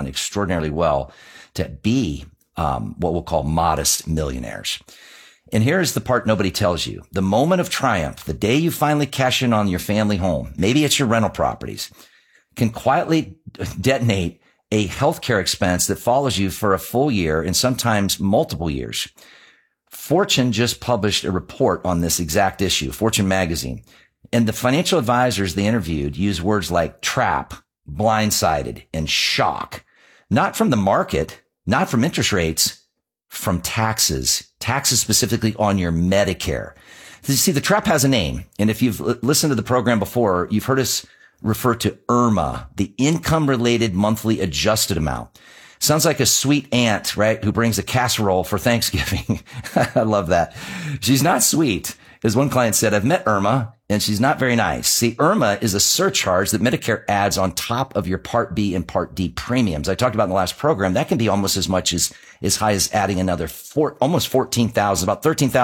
done extraordinarily well to be what we'll call modest millionaires. And here's the part nobody tells you. The moment of triumph, the day you finally cash in on your family home, maybe it's your rental properties, can quietly detonate a healthcare expense that follows you for a full year and sometimes multiple years. Fortune just published a report on this exact issue, Fortune magazine. And the financial advisors they interviewed use words like trap, blindsided, and shock. Not from the market, not from interest rates, from taxes specifically on your Medicare. You see, the trap has a name. And if you've listened to the program before, you've heard us refer to IRMA, the income-related monthly adjusted amount. Sounds like a sweet aunt, right, who brings a casserole for Thanksgiving. I love that. She's not sweet. As one client said, I've met Irma, and she's not very nice. See, IRMA is a surcharge that Medicare adds on top of your Part B and Part D premiums. I talked about in the last program. That can be almost as much as high as adding another almost $14,000, about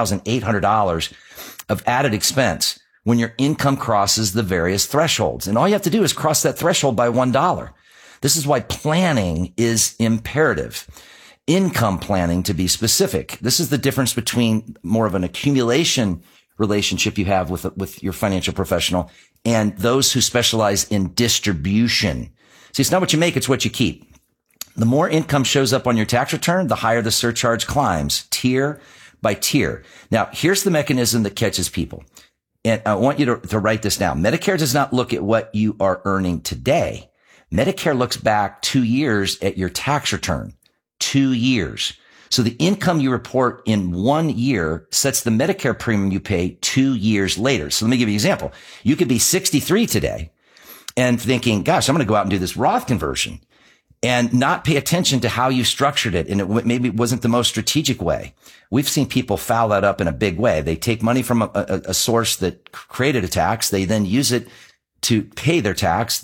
$13,800 of added expense when your income crosses the various thresholds. And all you have to do is cross that threshold by $1. This is why planning is imperative. Income planning, to be specific. This is the difference between more of an accumulation relationship you have with your financial professional and those who specialize in distribution. See, it's not what you make, it's what you keep. The more income shows up on your tax return, the higher the surcharge climbs, tier by tier. Now, here's the mechanism that catches people. And I want you to write this down. Medicare does not look at what you are earning today. Medicare looks back 2 years at your tax return. 2 years. So the income you report in 1 year sets the Medicare premium you pay 2 years later. So let me give you an example. You could be 63 today and thinking, gosh, I'm going to go out and do this Roth conversion and not pay attention to how you structured it. And maybe it wasn't the most strategic way. We've seen people foul that up in a big way. They take money from a source that created a tax. They then use it to pay their tax,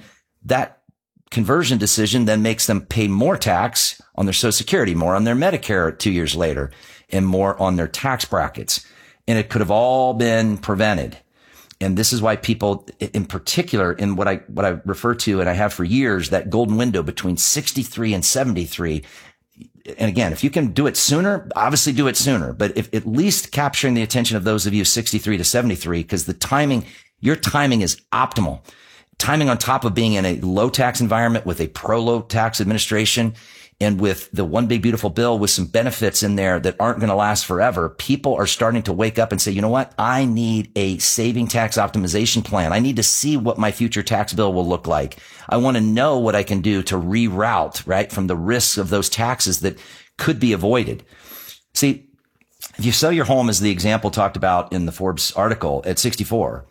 that conversion decision then makes them pay more tax on their Social Security, more on their Medicare 2 years later, and more on their tax brackets. And it could have all been prevented. And this is why people, in particular, in what I refer to, and I have for years, that golden window between 63 and 73. And again, if you can do it sooner, obviously do it sooner. But if at least capturing the attention of those of you 63 to 73, because your timing is optimal. Timing on top of being in a low tax environment with a pro-low tax administration and with the one big beautiful bill with some benefits in there that aren't going to last forever, people are starting to wake up and say, you know what? I need a saving tax optimization plan. I need to see what my future tax bill will look like. I want to know what I can do to reroute, right, from the risks of those taxes that could be avoided. See, if you sell your home, as the example talked about in the Forbes article, at 64,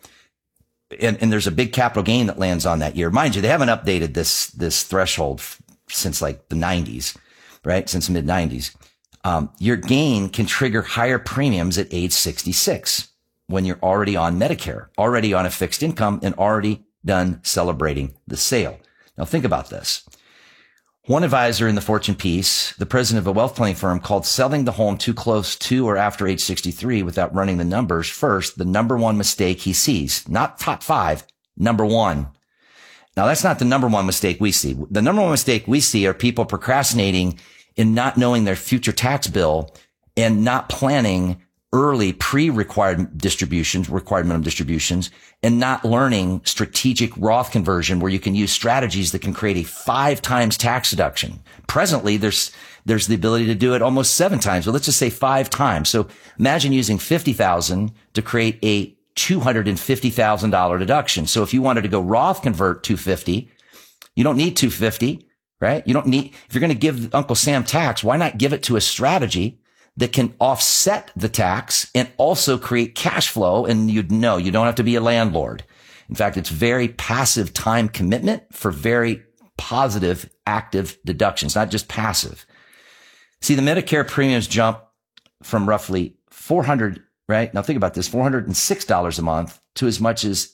and there's a big capital gain that lands on that year. Mind you, they haven't updated this threshold since like the 90s, right? Since mid 90s. Your gain can trigger higher premiums at age 66 when you're already on Medicare, already on a fixed income, and already done celebrating the sale. Now think about this. One advisor in the Fortune piece, the president of a wealth planning firm, called selling the home too close to or after age 63 without running the numbers first the number one mistake he sees. Not top 5, number 1. Now, that's not the number one mistake we see. The number one mistake we see are people procrastinating in not knowing their future tax bill and not planning early required minimum distributions, and not learning strategic Roth conversion where you can use strategies that can create a 5 times tax deduction. Presently, there's the ability to do it almost 7 times. But let's just say 5 times. So imagine using $50,000 to create a $250,000 deduction. So if you wanted to go Roth convert $250, you don't need $250, right? If you're going to give Uncle Sam tax, why not give it to a strategy that can offset the tax and also create cash flow? And you don't have to be a landlord. In fact, it's very passive time commitment for very positive, active deductions, not just passive. See, the Medicare premiums jump from roughly $400, right? Now think about this, $406 a month to as much as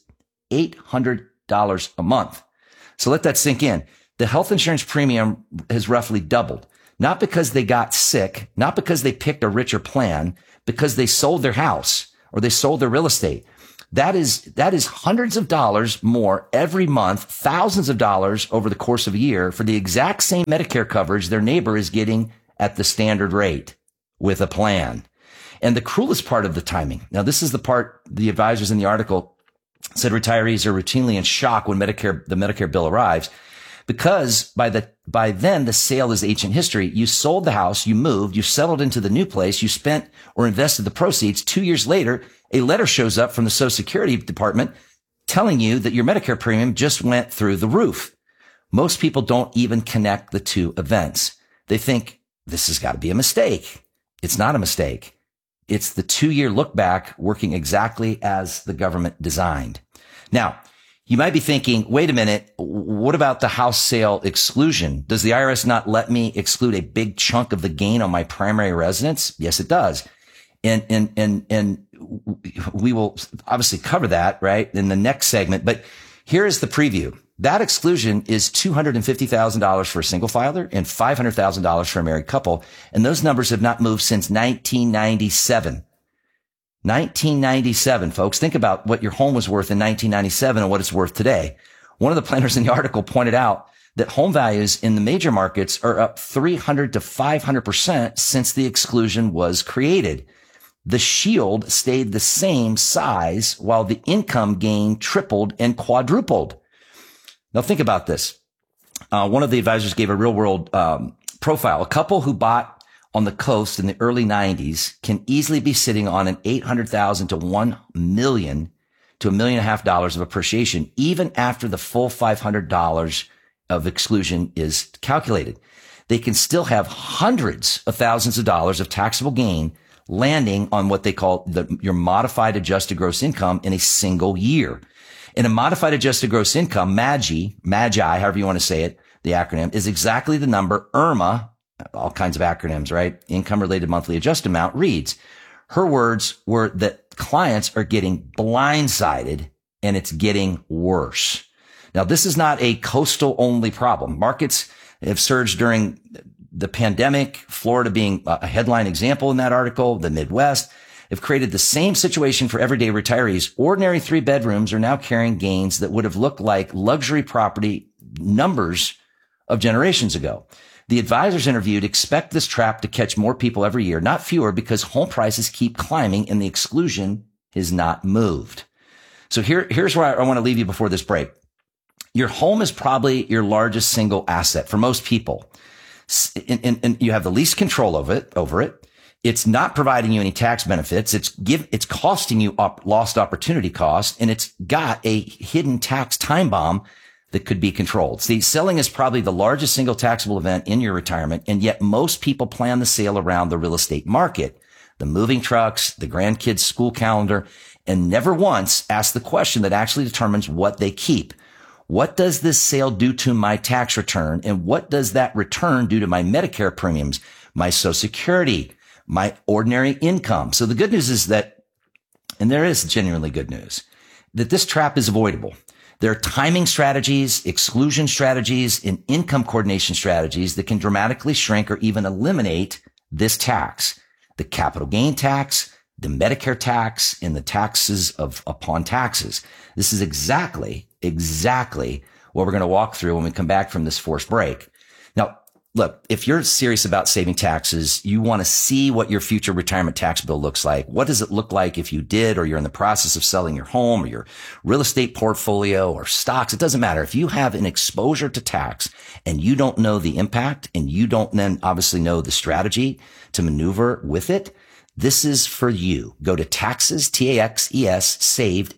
$800 a month. So let that sink in. The health insurance premium has roughly doubled. Not because they got sick, not because they picked a richer plan, because they sold their house or they sold their real estate. That is hundreds of dollars more every month, thousands of dollars over the course of a year for the exact same Medicare coverage their neighbor is getting at the standard rate with a plan. And the cruelest part of the timing. Now, this is the part the advisors in the article said retirees are routinely in shock when the Medicare bill arrives, because by then the sale is ancient history. You sold the house, you moved, you settled into the new place, you spent or invested the proceeds. 2 years later, a letter shows up from the Social Security Department telling you that your Medicare premium just went through the roof. Most people don't even connect the two events. They think this has got to be a mistake. It's not a mistake. It's the 2-year look back working exactly as the government designed. Now, you might be thinking, wait a minute, what about the house sale exclusion? Does the IRS not let me exclude a big chunk of the gain on my primary residence? Yes, it does. And we will obviously cover that, right, in the next segment. But here is the preview. That exclusion is $250,000 for a single filer and $500,000 for a married couple. And those numbers have not moved since 1997. 1997, folks. Think about what your home was worth in 1997 and what it's worth today. One of the planners in the article pointed out that home values in the major markets are up 300 to 500% since the exclusion was created. The shield stayed the same size while the income gain tripled and quadrupled. Now think about this. One of the advisors gave a real world profile. A couple who bought on the coast in the early 90s can easily be sitting on an $800,000 to $1 million to $1.5 million of appreciation, even after the full $500 of exclusion is calculated. They can still have hundreds of thousands of dollars of taxable gain landing on what they call your modified adjusted gross income in a single year. In a modified adjusted gross income, MAGI, however you want to say it, the acronym, is exactly the number IRMA, all kinds of acronyms, right? Income related monthly adjusted amount reads. Her words were that clients are getting blindsided and it's getting worse. Now, this is not a coastal only problem. Markets have surged during the pandemic, Florida being a headline example in that article, the Midwest have created the same situation for everyday retirees. Ordinary 3 bedrooms are now carrying gains that would have looked like luxury property numbers of generations ago. The advisors interviewed expect this trap to catch more people every year, not fewer, because home prices keep climbing and the exclusion is not moved. So here's where I want to leave you before this break. Your home is probably your largest single asset for most people. And you have the least control over it. It's not providing you any tax benefits. It's costing you lost opportunity cost, and it's got a hidden tax time bomb that could be controlled. See, selling is probably the largest single taxable event in your retirement, and yet most people plan the sale around the real estate market, the moving trucks, the grandkids' school calendar, and never once ask the question that actually determines what they keep. What does this sale do to my tax return? And what does that return do to my Medicare premiums, my Social Security, my ordinary income? So the good news is that, and there is genuinely good news, that this trap is avoidable. There are timing strategies, exclusion strategies, and income coordination strategies that can dramatically shrink or even eliminate this tax. The capital gain tax, the Medicare tax, and the taxes upon taxes. This is exactly what we're going to walk through when we come back from this forced break. Now, look, if you're serious about saving taxes, you want to see what your future retirement tax bill looks like. What does it look like if you did, or you're in the process of selling your home or your real estate portfolio or stocks? It doesn't matter. If you have an exposure to tax and you don't know the impact and you don't then obviously know the strategy to maneuver with it, this is for you. Go to taxes, TAXES, saved,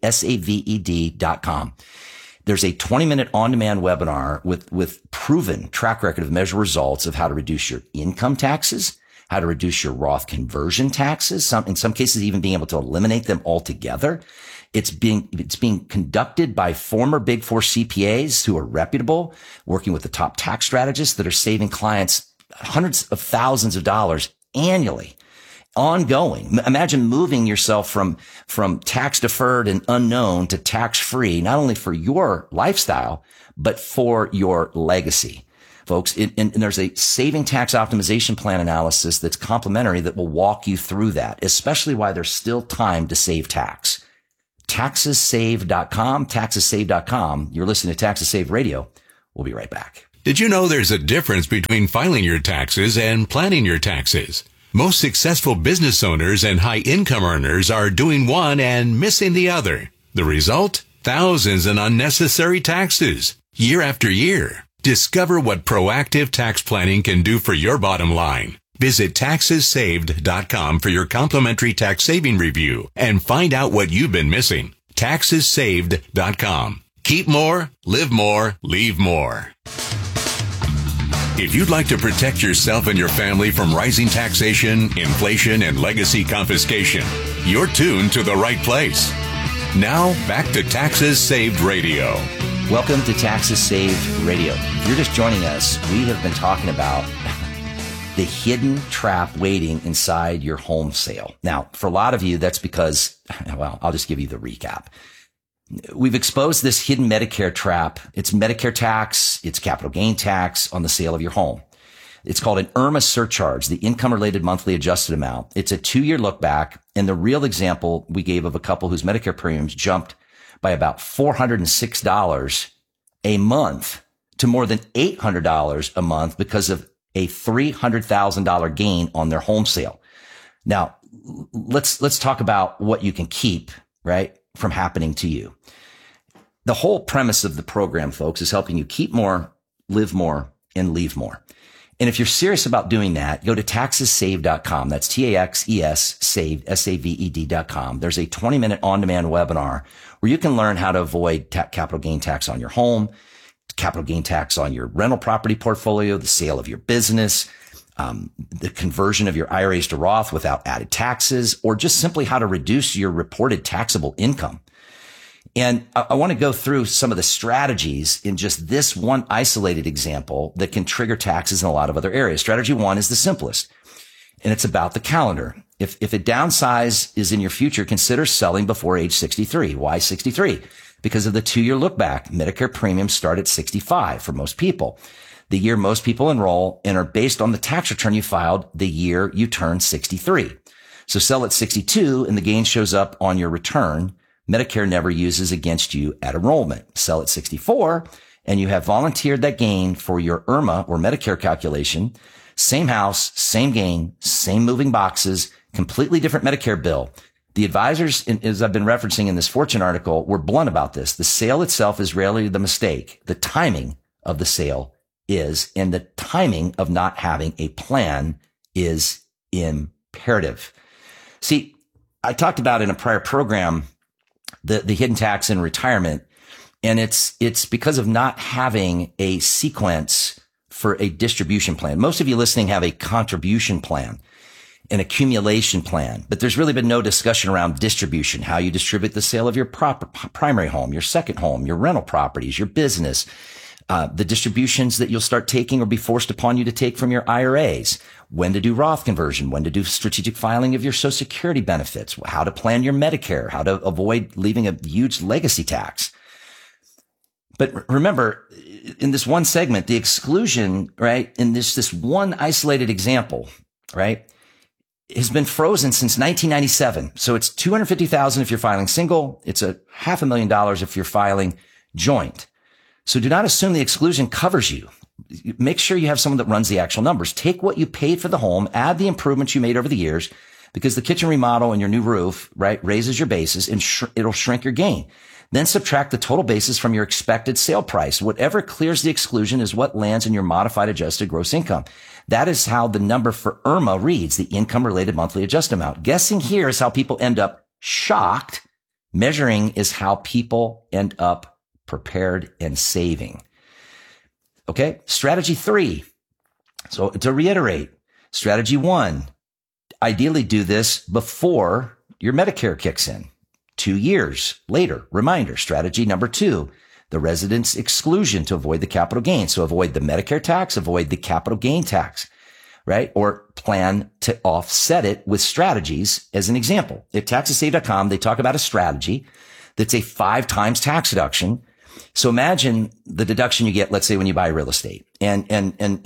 SAVED.com. There's a 20-minute on-demand webinar with proven track record of measure results of how to reduce your income taxes, how to reduce your Roth conversion taxes, in some cases even being able to eliminate them altogether. It's being conducted by former Big Four CPAs who are reputable, working with the top tax strategists that are saving clients hundreds of thousands of dollars annually. Ongoing. Imagine moving yourself from tax deferred and unknown to tax free, not only for your lifestyle, but for your legacy. Folks, and there's a saving tax optimization plan analysis that's complimentary that will walk you through that, especially why there's still time to save tax. TaxesSave.com, TaxesSave.com. You're listening to Taxes Save Radio. We'll be right back. Did you know there's a difference between filing your taxes and planning your taxes? Most successful business owners and high income earners are doing one and missing the other. The result? Thousands in unnecessary taxes, year after year. Discover what proactive tax planning can do for your bottom line. Visit TaxesSaved.com for your complimentary tax saving review and find out what you've been missing. TaxesSaved.com. Keep more, live more, leave more. If you'd like to protect yourself and your family from rising taxation, inflation, and legacy confiscation, you're tuned to the right place. Now, back to Taxes Saved Radio. Welcome to Taxes Saved Radio. If you're just joining us, we have been talking about the hidden trap waiting inside your home sale. Now, for a lot of you, that's because, well, I'll just give you the recap. We've exposed this hidden Medicare trap. It's Medicare tax, it's capital gain tax on the sale of your home. It's called an IRMA surcharge, the income-related monthly adjusted amount. It's a 2-year look back, and the real example we gave of a couple whose Medicare premiums jumped by about $406 a month to more than $800 a month because of a $300,000 gain on their home sale. Now, let's talk about what you can keep, right, from happening to you. The whole premise of the program, folks, is helping you keep more, live more, and leave more. And if you're serious about doing that, go to TaxesSaved.com. That's TAXES saved, SAVED.com. There's a 20-minute on-demand webinar where you can learn how to avoid capital gain tax on your home, capital gain tax on your rental property portfolio, the sale of your business, the conversion of your IRAs to Roth without added taxes, or just simply how to reduce your reported taxable income. And I want to go through some of the strategies in just this one isolated example that can trigger taxes in a lot of other areas. Strategy 1 is the simplest, and it's about the calendar. If a downsize is in your future, consider selling before age 63. Why 63? Because of the 2-year look back. Medicare premiums start at 65 for most people. The year most people enroll and are based on the tax return you filed the year you turn 63. So sell at 62 and the gain shows up on your return. Medicare never uses against you at enrollment. Sell at 64 and you have volunteered that gain for your IRMA or Medicare calculation. Same house, same gain, same moving boxes, completely different Medicare bill. The advisors, as I've been referencing in this Fortune article, were blunt about this. The sale itself is rarely the mistake. The timing of the sale is, and the timing of not having a plan is imperative. See, I talked about in a prior program the hidden tax in retirement, and it's because of not having a sequence for a distribution plan. Most of you listening have a contribution plan, an accumulation plan, but there's really been no discussion around distribution, how you distribute the sale of your primary home, your second home, your rental properties, your business, the distributions that you'll start taking or be forced upon you to take from your IRAs, when to do Roth conversion, when to do strategic filing of your Social Security benefits, how to plan your Medicare, how to avoid leaving a huge legacy tax. But remember, in this one segment, the exclusion, right, in this one isolated example, right, has been frozen since 1997. So it's $250,000 if you're filing single. It's $500,000 if you're filing joint. So do not assume the exclusion covers you. Make sure you have someone that runs the actual numbers. Take what you paid for the home, add the improvements you made over the years, because the kitchen remodel and your new roof, right, raises your basis and it'll shrink your gain. Then subtract the total basis from your expected sale price. Whatever clears the exclusion is what lands in your modified adjusted gross income. That is how the number for IRMA reads, the income related monthly adjusted amount. Guessing here is how people end up shocked. Measuring is how people end up prepared and saving. Okay. Strategy 3. So to reiterate, strategy 1, ideally do this before your Medicare kicks in. 2 years later, reminder. Strategy number 2, the residence exclusion to avoid the capital gain. So avoid the Medicare tax, avoid the capital gain tax, right? Or plan to offset it with strategies. As an example, at TaxesSave.com, they talk about a strategy that's a 5 times tax deduction. So imagine the deduction you get, let's say, when you buy real estate. And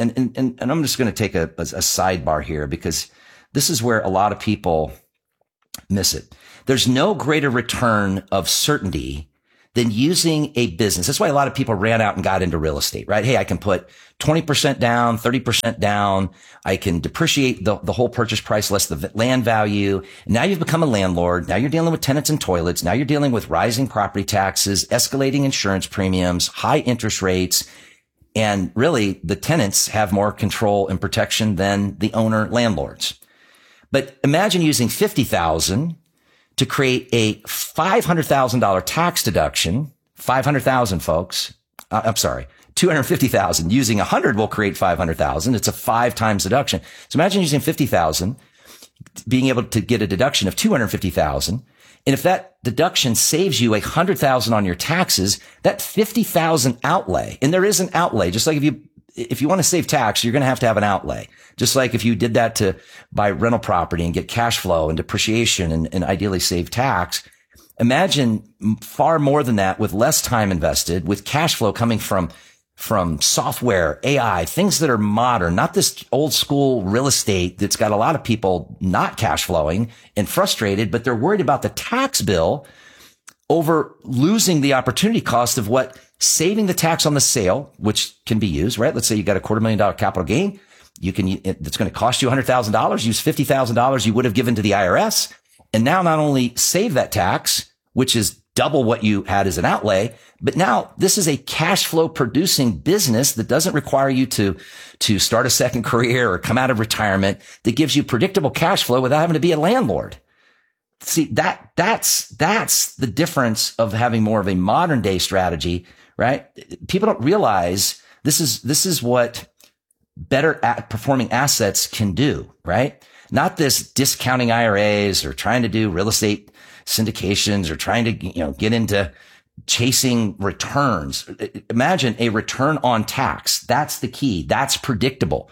I'm just going to take a sidebar here, because this is where a lot of people Miss it. There's no greater return of certainty than using a business. That's why a lot of people ran out and got into real estate, right? Hey, I can put 20% down, 30% down. I can depreciate the whole purchase price less the land value. Now you've become a landlord. Now you're dealing with tenants and toilets. Now you're dealing with rising property taxes, escalating insurance premiums, high interest rates. And really the tenants have more control and protection than the owner landlords. But imagine using $50,000 to create a $500,000 tax deduction. 500,000 folks. I'm sorry. 250,000 using 100 will create 500,000. It's a 5 times deduction. So imagine using 50,000, being able to get a deduction of 250,000. And if that deduction saves you 100,000 on your taxes, that 50,000 outlay, and there is an outlay, just like if you want to save tax, you're going to have an outlay. Just like if you did that to buy rental property and get cash flow and depreciation and ideally save tax. Imagine far more than that with less time invested, with cash flow coming from software, AI, things that are modern, not this old school real estate that's got a lot of people not cash flowing and frustrated, but they're worried about the tax bill over losing the opportunity cost of what saving the tax on the sale, which can be used, right? Let's say you got a $250,000 capital gain. It's going to cost you $100,000. Use $50,000 you would have given to the IRS. And now not only save that tax, which is double what you had as an outlay, but now this is a cash flow producing business that doesn't require you to start a second career or come out of retirement, that gives you predictable cash flow without having to be a landlord. See, that's the difference of having more of a modern day strategy, right? People don't realize this is what better performing assets can do, right? Not this discounting IRAs or trying to do real estate syndications or trying to, get into chasing returns. Imagine a return on tax. That's the key. That's predictable.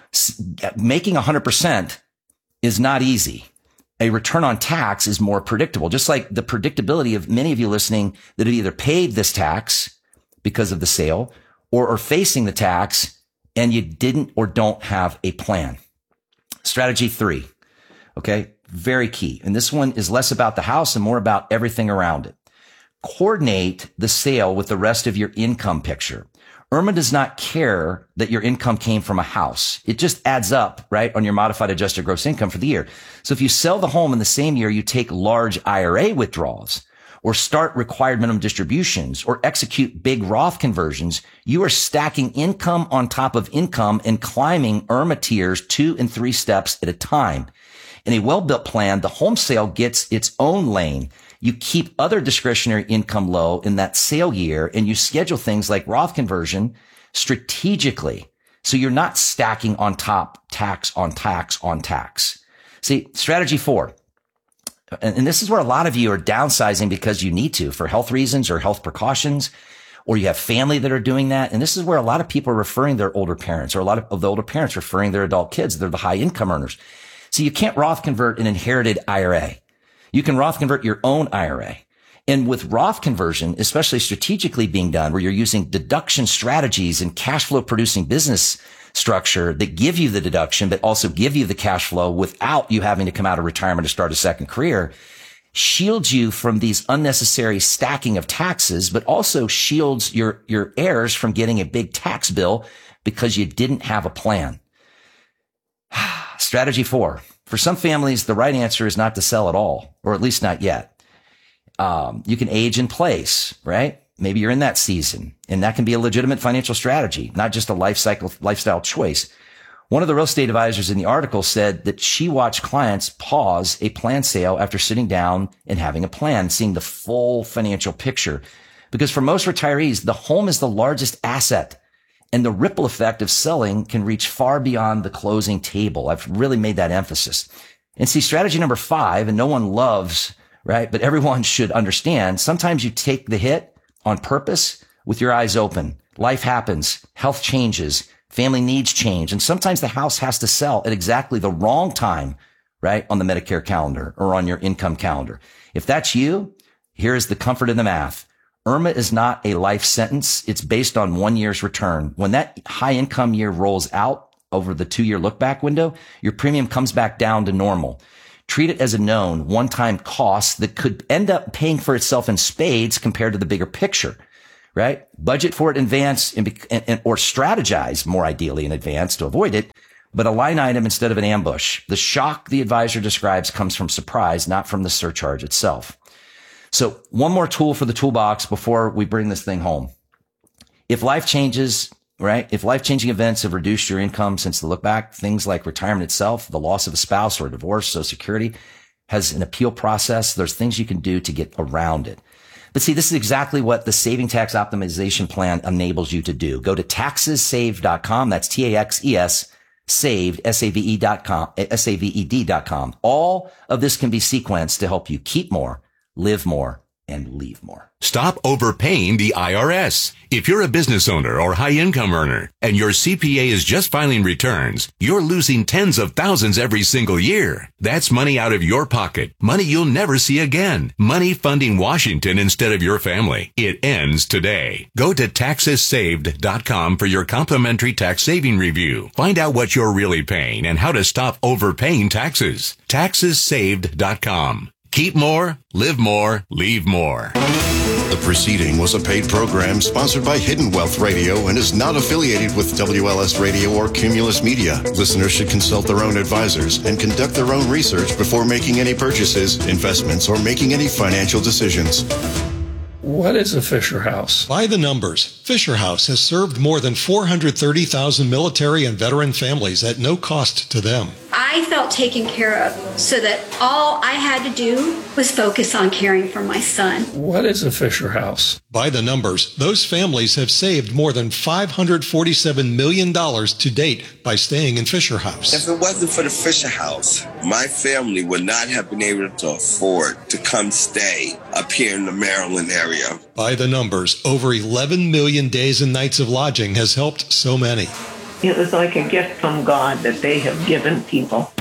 Making 100% is not easy. A return on tax is more predictable, just like the predictability of many of you listening that have either paid this tax because of the sale or are facing the tax and you didn't or don't have a plan. Strategy 3. Okay. Very key. And this one is less about the house and more about everything around it. Coordinate the sale with the rest of your income picture. IRMA does not care that your income came from a house. It just adds up, right, on your modified adjusted gross income for the year. So if you sell the home in the same year, you take large IRA withdrawals or start required minimum distributions or execute big Roth conversions, you are stacking income on top of income and climbing IRMA tiers 2 and 3 steps at a time. In a well-built plan, the home sale gets its own lane. You keep other discretionary income low in that sale year, and you schedule things like Roth conversion strategically. So you're not stacking on top, tax on tax on tax. See, strategy 4. And this is where a lot of you are downsizing because you need to for health reasons or health precautions, or you have family that are doing that. And this is where a lot of people are referring their older parents, or a lot of the older parents referring their adult kids. They're the high income earners. So you can't Roth convert an inherited IRA. You can Roth convert your own IRA. And with Roth conversion, especially strategically being done, where you're using deduction strategies and cash flow producing business structure that give you the deduction, but also give you the cash flow without you having to come out of retirement to start a second career, shields you from these unnecessary stacking of taxes, but also shields your heirs from getting a big tax bill because you didn't have a plan. Strategy 4. For some families, the right answer is not to sell at all, or at least not yet. You can age in place, right? Maybe you're in that season, and that can be a legitimate financial strategy, not just a lifestyle choice. One of the real estate advisors in the article said that she watched clients pause a planned sale after sitting down and having a plan, seeing the full financial picture. Because for most retirees, the home is the largest asset. And the ripple effect of selling can reach far beyond the closing table. I've really made that emphasis. And see, strategy number 5, and no one loves, right? But everyone should understand. Sometimes you take the hit on purpose with your eyes open. Life happens. Health changes. Family needs change. And sometimes the house has to sell at exactly the wrong time, right? On the Medicare calendar or on your income calendar. If that's you, here is the comfort in the math. IRMA is not a life sentence. It's based on 1 year's return. When that high income year rolls out over the 2-year look back window, your premium comes back down to normal. Treat it as a known one-time cost that could end up paying for itself in spades compared to the bigger picture, right? Budget for it in advance or strategize more ideally in advance to avoid it, but a line item instead of an ambush. The shock the advisor describes comes from surprise, not from the surcharge itself. So one more tool for the toolbox before we bring this thing home. If life changes, right? If life-changing events have reduced your income since the look back, things like retirement itself, the loss of a spouse or a divorce, Social Security has an appeal process. There's things you can do to get around it. But see, this is exactly what the Saving Tax Optimization Plan enables you to do. Go to taxessaved.com. That's TAXES saved, SAVED.com. All of this can be sequenced to help you keep more, live more, and leave more. Stop overpaying the IRS. If you're a business owner or high-income earner and your CPA is just filing returns, you're losing tens of thousands every single year. That's money out of your pocket, money you'll never see again, money funding Washington instead of your family. It ends today. Go to taxessaved.com for your complimentary tax saving review. Find out what you're really paying and how to stop overpaying taxes. Taxessaved.com. Keep more, live more, leave more. The preceding was a paid program sponsored by Hidden Wealth Radio and is not affiliated with WLS Radio or Cumulus Media. Listeners should consult their own advisors and conduct their own research before making any purchases, investments, or making any financial decisions. What is a Fisher House? By the numbers, Fisher House has served more than 430,000 military and veteran families at no cost to them. I felt taken care of so that all I had to do was focus on caring for my son. What is a Fisher House? By the numbers, those families have saved more than $547 million to date by staying in Fisher House. If it wasn't for the Fisher House, my family would not have been able to afford to come stay up here in the Maryland area. By the numbers, over 11 million days and nights of lodging has helped so many. It was like a gift from God that they have given people.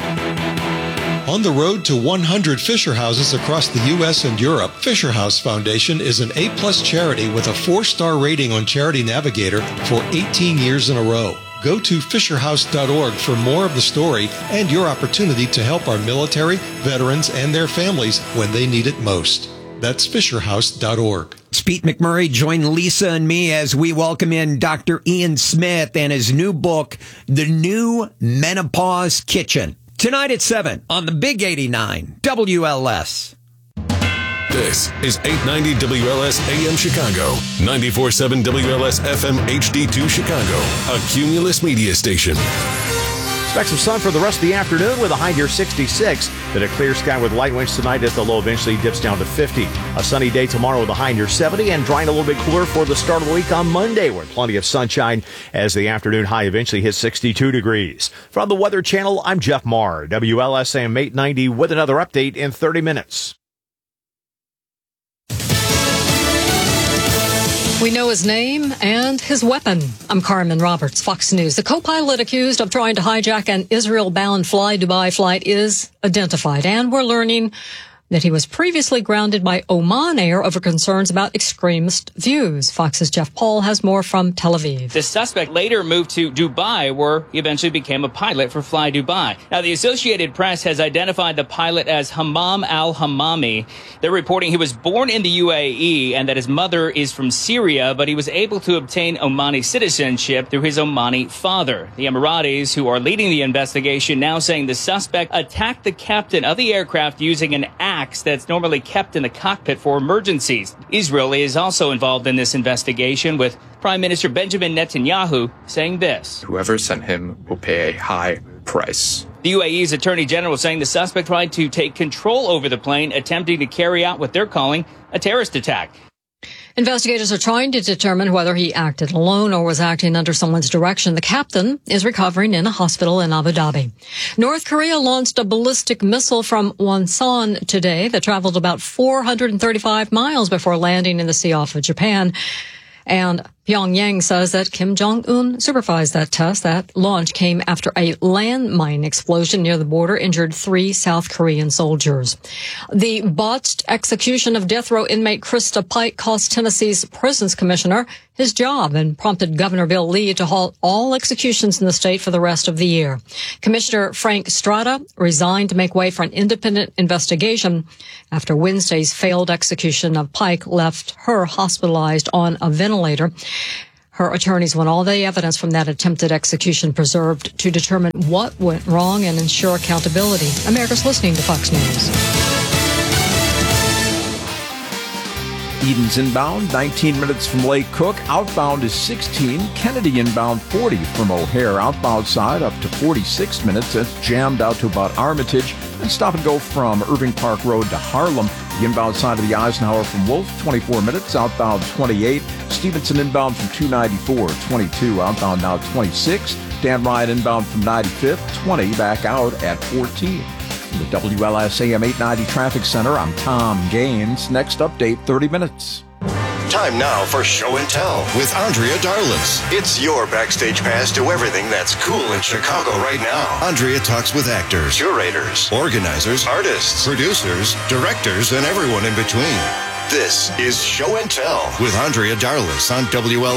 On the road to 100 Fisher Houses across the U.S. and Europe, Fisher House Foundation is an A-plus charity with a 4-star rating on Charity Navigator for 18 years in a row. Go to fisherhouse.org for more of the story and your opportunity to help our military, veterans, and their families when they need it most. That's fisherhouse.org. Pete McMurray. Join Lisa and me as we welcome in Dr. Ian Smith and his new book, The New Menopause Kitchen. Tonight at 7 on the Big 89 WLS. This is 890 WLS AM Chicago, 94.7 WLS FM HD2 Chicago, a Cumulus media station. Expect some sun for the rest of the afternoon with a high near 66. Then a clear sky with light winds tonight as the low eventually dips down to 50. A sunny day tomorrow with a high near 70 and drying a little bit cooler for the start of the week on Monday with plenty of sunshine as the afternoon high eventually hits 62 degrees. From the Weather Channel, I'm Jeff Marr, WLS AM 890 with another update in 30 minutes. We know his name and his weapon. I'm Carmen Roberts, Fox News. The co-pilot accused of trying to hijack an Israel-bound Fly Dubai flight is identified, and we're learning that he was previously grounded by Oman Air over concerns about extremist views. Fox's Jeff Paul has more from Tel Aviv. The suspect later moved to Dubai, where he eventually became a pilot for Fly Dubai. Now, the Associated Press has identified the pilot as Hammam al-Hammami. They're reporting he was born in the UAE and that his mother is from Syria, but he was able to obtain Omani citizenship through his Omani father. The Emiratis, who are leading the investigation, now saying the suspect attacked the captain of the aircraft using an axe that's normally kept in the cockpit for emergencies. Israel is also involved in this investigation, with Prime Minister Benjamin Netanyahu saying this: "Whoever sent him will pay a high price." The UAE's Attorney General saying the suspect tried to take control over the plane, attempting to carry out what they're calling a terrorist attack. Investigators are trying to determine whether he acted alone or was acting under someone's direction. The captain is recovering in a hospital in Abu Dhabi. North Korea launched a ballistic missile from Wonsan today that traveled about 435 miles before landing in the sea off of Japan. And Pyongyang says that Kim Jong-un supervised that test. That launch came after a landmine explosion near the border injured 3 South Korean soldiers. The botched execution of death row inmate Krista Pike cost Tennessee's prisons commissioner his job and prompted Governor Bill Lee to halt all executions in the state for the rest of the year. Commissioner Frank Strada resigned to make way for an independent investigation after Wednesday's failed execution of Pike left her hospitalized on a ventilator. Her attorneys want all the evidence from that attempted execution preserved to determine what went wrong and ensure accountability. America's listening to Fox News. Eden's inbound, 19 minutes from Lake Cook. Outbound is 16. Kennedy inbound, 40 from O'Hare. Outbound side up to 46 minutes. That's jammed out to about Armitage. And stop and go from Irving Park Road to Harlem. The inbound side of the Eisenhower from Wolf, 24 minutes. Outbound, 28. Stevenson inbound from 294, 22. Outbound now 26. Dan Ryan inbound from 95th, 20. Back out at 14. From the WLS AM 890 Traffic Center, I'm Tom Gaines. Next update, 30 minutes. Time now for Show and Tell with Andrea Darlis. It's your backstage pass to everything that's cool in Chicago right now. Andrea talks with actors, curators, organizers, artists, producers, directors, and everyone in between. This is Show and Tell with Andrea Darlis on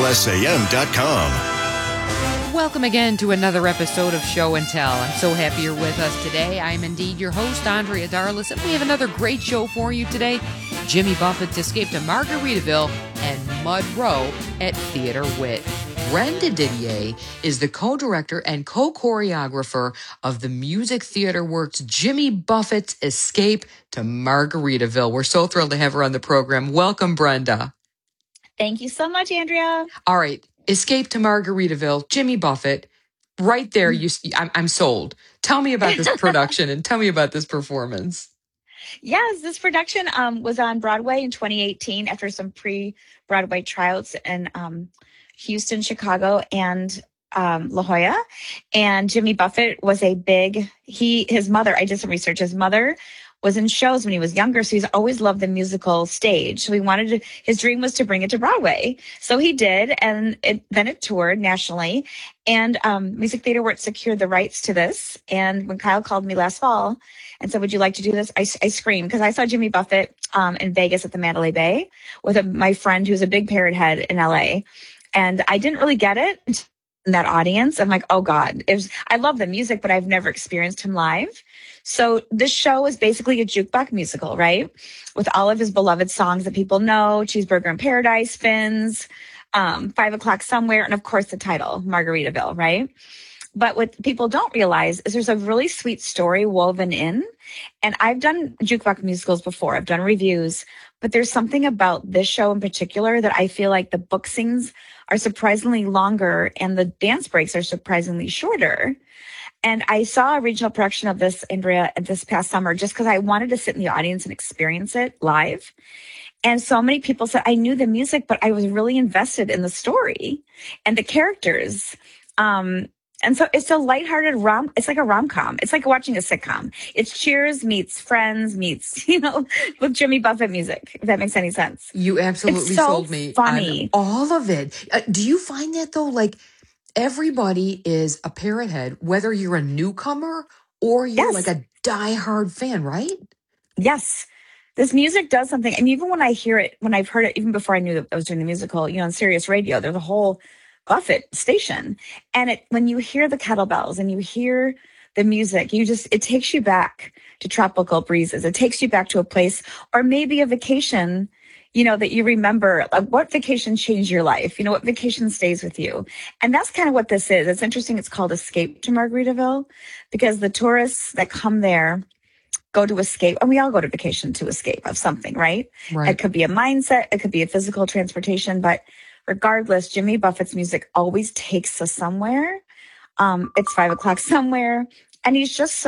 WLSAM.com. Welcome again to another episode of Show and Tell. I'm so happy you're with us today. I'm indeed your host, Andrea Darlis, and we have another great show for you today. Jimmy Buffett's escape to Margaritaville and Mud Row at Theater Wit. Brenda Didier is the co-director and co-choreographer of the Music Theater Works' Jimmy Buffett's Escape to Margaritaville. We're so thrilled to have her on the program. Welcome, Brenda. Thank you so much, Andrea. All right. Escape to Margaritaville, Jimmy Buffett, right there. I'm sold. Tell me about this production and tell me about this performance. Yes, this production was on Broadway in 2018 after some pre-Broadway tryouts in Houston, Chicago, and La Jolla. And Jimmy Buffett was his mother, I did some research, his mother was in shows when he was younger, so he's always loved the musical stage. So his dream was to bring it to Broadway. So he did, and then it toured nationally. And Music Theater Works secured the rights to this. And when Kyle called me last fall and said, "Would you like to do this?" I screamed, because I saw Jimmy Buffett in Vegas at the Mandalay Bay with my friend who's a big Parrot Head in LA. And I didn't really get it in that audience. I'm like, oh God, I love the music, but I've never experienced him live. So this show is basically a jukebox musical, right? With all of his beloved songs that people know, Cheeseburger in Paradise, Fins, 5 O'Clock Somewhere, and of course the title, Margaritaville, right? But what people don't realize is there's a really sweet story woven in. And I've done jukebox musicals before. I've done reviews, but there's something about this show in particular that I feel like the book scenes are surprisingly longer and the dance breaks are surprisingly shorter. And I saw a regional production of this, Andrea, this past summer, just because I wanted to sit in the audience and experience it live. And so many people said, I knew the music, but I was really invested in the story and the characters. And so it's a lighthearted it's like a rom-com. It's like watching a sitcom. It's Cheers meets Friends meets, with Jimmy Buffett music, if that makes any sense. You absolutely sold me funny. On all of it. Do you find that though? Like everybody is a Parrot Head, whether you're a newcomer or you're like a diehard fan, right? Yes. This music does something. I mean, even when I hear it, when I've heard it, even before I knew that I was doing the musical, on Sirius Radio, there's a whole Buffett station. And when you hear the kettlebells and you hear the music, it takes you back to tropical breezes. It takes you back to a place or maybe a vacation, that you remember. Like, what vacation changed your life? What vacation stays with you? And that's kind of what this is. It's interesting. It's called Escape to Margaritaville because the tourists that come there go to escape, and we all go to vacation to escape of something, right? It could be a mindset. It could be a physical transportation, but regardless, Jimmy Buffett's music always takes us somewhere. It's 5 O'Clock Somewhere. And he's just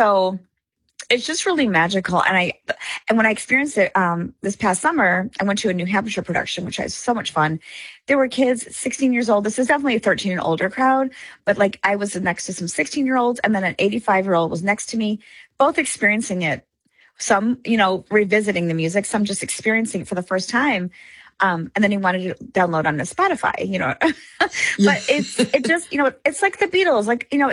it's just really magical. And when I experienced it this past summer, I went to a New Hampshire production, which was so much fun. There were kids 16 years old. This is definitely a 13 and older crowd, but I was next to some 16-year-olds and then an 85-year-old was next to me, both experiencing it. Some, revisiting the music, some just experiencing it for the first time. And then he wanted to download on the Spotify, you know. But it just, you know, it's like the Beatles, like, you know,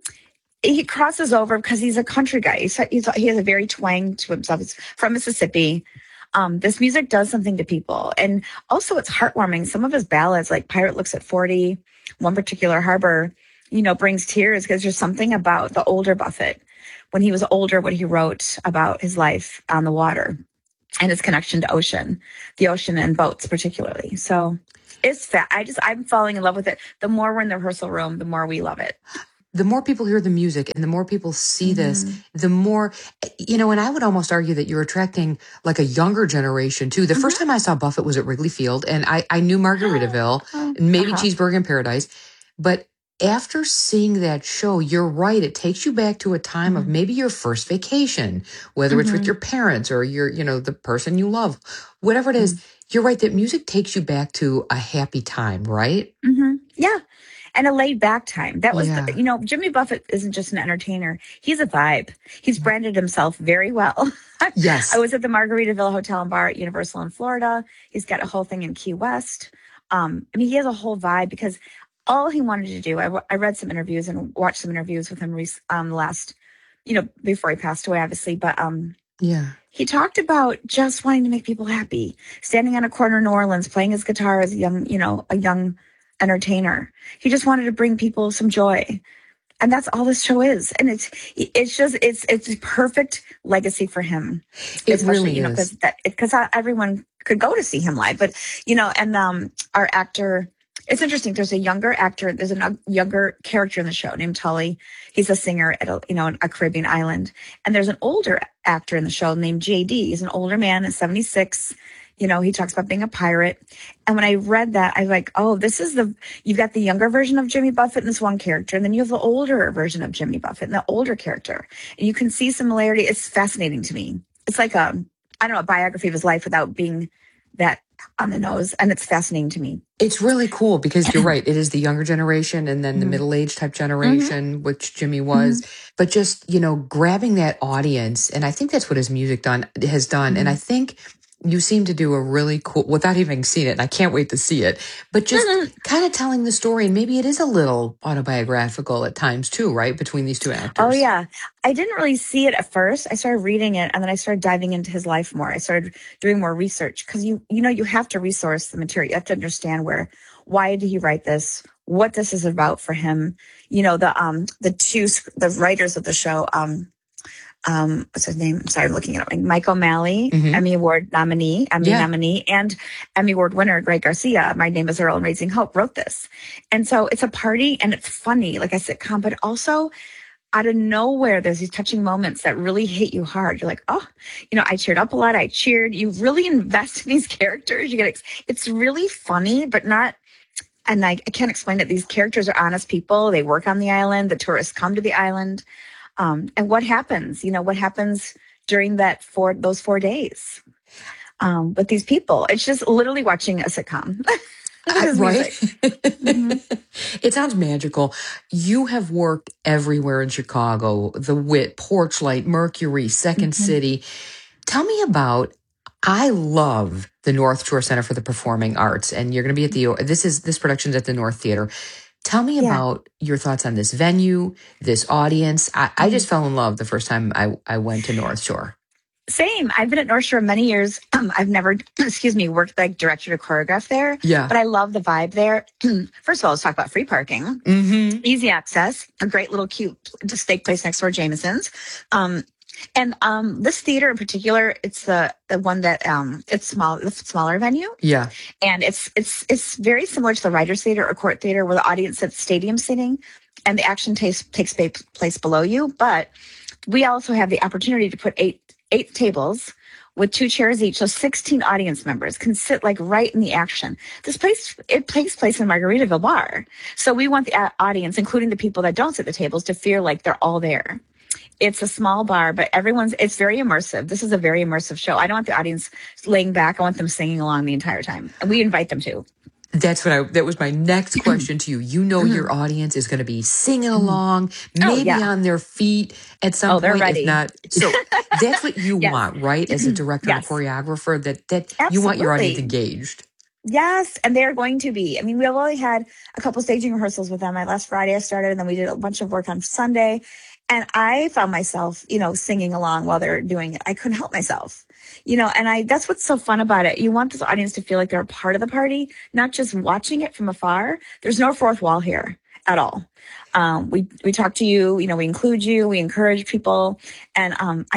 he crosses over because he's a country guy. He has a very twang to himself. He's from Mississippi. This music does something to people. And also it's heartwarming. Some of his ballads, like Pirate Looks at 40, one particular harbor, you know, brings tears because there's something about the older Buffett, when he was older, what he wrote about his life on the water and his connection to the ocean and boats particularly. So it's I'm falling in love with it. The more we're in the rehearsal room, the more we love it. The more people hear the music and the more people see this, the more, you know, and I would almost argue that you're attracting like a younger generation too. The first time I saw Buffett was at Wrigley Field, and I knew Margaritaville, maybe Cheeseburger in Paradise. But after seeing that show, you're right. It takes you back to a time of maybe your first vacation, whether it's with your parents or the person you love, whatever it is. You're right that music takes you back to a happy time, right? Yeah. And a laid back time. That was, Jimmy Buffett isn't just an entertainer. He's a vibe. He's branded himself very well. Yes. I was at the Margaritaville Hotel and Bar at Universal in Florida. He's got a whole thing in Key West. He has a whole vibe because all he wanted to do, I read some interviews and watched some interviews with him last, before he passed away, obviously. But he talked about just wanting to make people happy, standing on a corner in New Orleans, playing his guitar as a young entertainer. He just wanted to bring people some joy. And that's all this show is. And it's a perfect legacy for him. It really is. Because everyone could go to see him live. But, our actor, it's interesting. There's a younger actor. There's a younger character in the show named Tully. He's a singer at a Caribbean island. And there's an older actor in the show named JD. He's an older man at 76. He talks about being a pirate. And when I read that, I was like, oh, you've got the younger version of Jimmy Buffett in this one character. And then you have the older version of Jimmy Buffett and the older character. And you can see similarity. It's fascinating to me. It's like a biography of his life without being that on the nose. And it's fascinating to me. It's really cool because you're right. It is the younger generation and then the middle-aged type generation, which Jimmy was. But just, grabbing that audience. And I think that's what his music has done. And I think you seem to do a really cool, without even seeing it, and I can't wait to see it, but just kind of telling the story. And maybe it is a little autobiographical at times too, right? Between these two actors. Oh, yeah. I didn't really see it at first. I started reading it and then I started diving into his life more. I started doing more research because you have to resource the material. You have to understand why did he write this? What this is about for him. The writers of the show, what's his name? I'm sorry, I'm looking it up. Mike O'Malley, Emmy Award nominee, and Emmy Award winner Greg Garcia, My Name is Earl and Raising Hope, wrote this. And so it's a party and it's funny, like a sitcom, but also out of nowhere, there's these touching moments that really hit you hard. You're like, oh, I cheered up a lot. I cheered. You really invest in these characters. It's really funny, but not, and I can't explain it. These characters are honest people. They work on the island. The tourists come to the island. And what happens, what happens during those 4 days with these people? It's just literally watching a sitcom. Right? It sounds magical. You have worked everywhere in Chicago, the Wit, Porchlight, Mercury, Second City. Tell me about, I love the North Shore Center for the Performing Arts, and you're going to be at this production's at the North Theater. Tell me about your thoughts on this venue, this audience. I just fell in love the first time I went to North Shore. Same. I've been at North Shore many years. I've never, worked like director to choreograph there. Yeah. But I love the vibe there. First of all, let's talk about free parking. Easy access. A great little cute steak place next door, Jameson's. And this theater in particular, it's the one that it's smaller venue. Yeah. And it's very similar to the Writers Theater or Court Theater where the audience sits stadium sitting and the action takes place below you. But we also have the opportunity to put eight tables with 2 chairs each. So 16 audience members can sit like right in the action. This place, it takes place in Margaritaville Bar. So we want the audience, including the people that don't sit at the tables, to feel like they're all there. It's a small bar, but it's very immersive. This is a very immersive show. I don't want the audience laying back. I want them singing along the entire time. And we invite them to. That was my next question to you. Your audience is going to be singing along, maybe on their feet at some point. They're ready. If not, so that's what you want, right? As a director and choreographer, that you want your audience engaged. Yes, and they're going to be. I mean, we've only had a couple staging rehearsals with them. Last Friday I started, and then we did a bunch of work on Sunday. And I found myself, singing along while they're doing it. I couldn't help myself, and that's what's so fun about it. You want this audience to feel like they're a part of the party, not just watching it from afar. There's no fourth wall here at all. We talk to you, we include you, we encourage people. And